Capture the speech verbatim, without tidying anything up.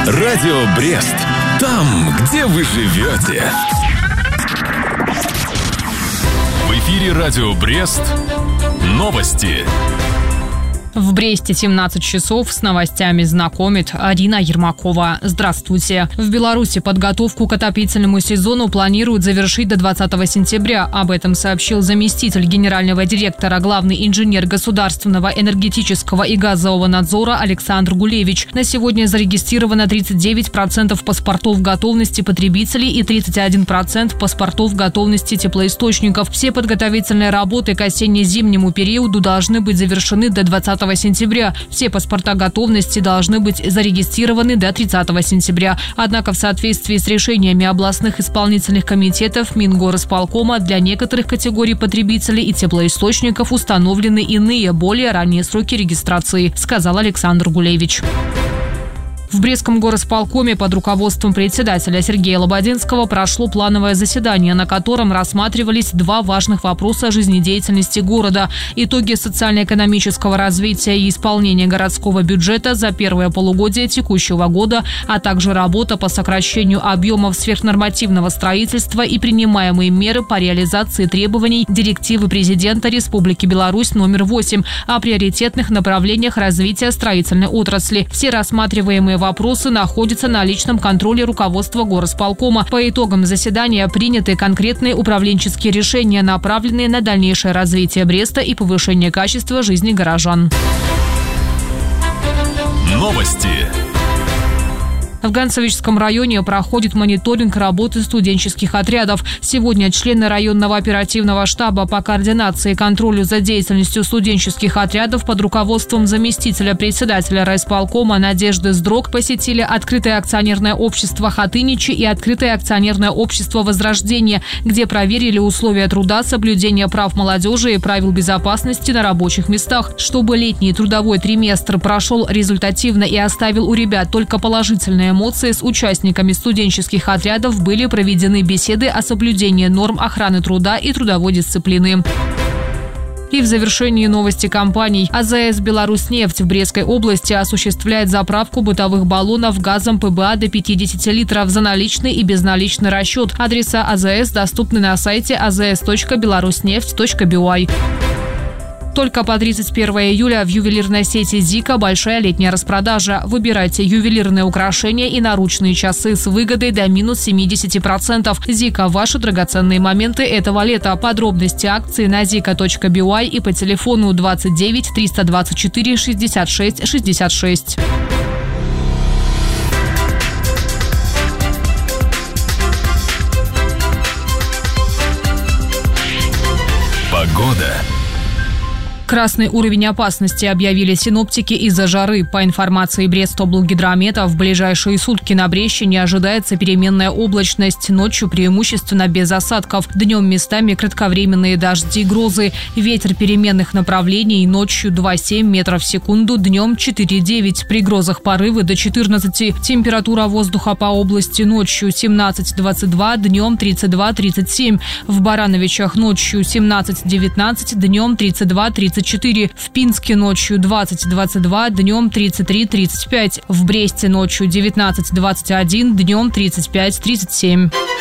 Радио Брест. Там, где вы живете. В эфире Радио Брест. Новости. В Бресте семнадцать часов, с новостями знакомит Арина Ермакова. Здравствуйте. В Беларуси подготовку к отопительному сезону планируют завершить до двадцатого сентября. Об этом сообщил заместитель генерального директора, главный инженер Государственного энергетического и газового надзора Александр Гулевич. На сегодня зарегистрировано тридцать девять процентов паспортов готовности потребителей и тридцать один процент паспортов готовности теплоисточников. Все подготовительные работы к осенне-зимнему периоду должны быть завершены до двадцатого сентября. Все паспорта готовности должны быть зарегистрированы до тридцатого сентября. Однако в соответствии с решениями областных исполнительных комитетов Мингорисполкома для некоторых категорий потребителей и теплоисточников установлены иные, более ранние сроки регистрации, сказал Александр Гулевич. В Брестском горосполкоме под руководством председателя Сергея Лободинского прошло плановое заседание, на котором рассматривались два важных вопроса жизнедеятельности города: итоги социально-экономического развития и исполнения городского бюджета за первое полугодие текущего года, а также работа по сокращению объемов сверхнормативного строительства и принимаемые меры по реализации требований директивы президента Республики Беларусь номер восемь о приоритетных направлениях развития строительной отрасли. Все рассматриваемые вопросы находятся на личном контроле руководства горосполкома. По итогам заседания приняты конкретные управленческие решения, направленные на дальнейшее развитие Бреста и повышение качества жизни горожан. Новости. В Ганцевичском районе проходит мониторинг работы студенческих отрядов. Сегодня члены районного оперативного штаба по координации и контролю за деятельностью студенческих отрядов под руководством заместителя председателя райисполкома Надежды Здрок посетили открытое акционерное общество «Хатыничи» и открытое акционерное общество «Возрождение», где проверили условия труда, соблюдение прав молодежи и правил безопасности на рабочих местах. Чтобы летний трудовой триместр прошел результативно и оставил у ребят только положительные эмоции, с участниками студенческих отрядов были проведены беседы о соблюдении норм охраны труда и трудовой дисциплины. И в завершении новости компаний. АЗС «Беларусьнефть» в Брестской области осуществляет заправку бытовых баллонов газом ПБА до пятидесяти литров за наличный и безналичный расчет. Адреса АЗС доступны на сайте а зэ эс точка беларуснефть точка би уай. Только по тридцать первое июля в ювелирной сети «Зика» большая летняя распродажа. Выбирайте ювелирные украшения и наручные часы с выгодой до минус семидесяти процентов. «Зика» – ваши драгоценные моменты этого лета. Подробности акции на зика точка би уай и по телефону двадцать девять триста двадцать четыре шестьдесят шесть шестьдесят шесть. Погода. Красный уровень опасности объявили синоптики из-за жары. По информации Брестоблгидромета, в ближайшие сутки на Брещине ожидается переменная облачность. Ночью преимущественно без осадков. Днем местами кратковременные дожди и грозы. Ветер переменных направлений ночью два целых семь десятых метров в секунду, днем четыре целых девять десятых. При грозах порывы до четырнадцати. Температура воздуха по области ночью семнадцать двадцать два, днем тридцать два тридцать семь. В Барановичах ночью семнадцать девятнадцать, днем тридцать два тридцать четыре. В Пинске ночью двадцать двадцать два, днем тридцать три тридцать пять. В Бресте ночью девятнадцать двадцать один, днем тридцать пять тридцать семь.